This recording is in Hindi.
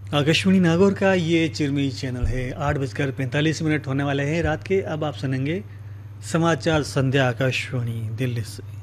आकाशवाणी नागौर का ये चिरमी चैनल है। 8:45 होने वाले हैं रात के। अब आप सुनेंगे समाचार संध्या आकाशवाणी दिल्ली से।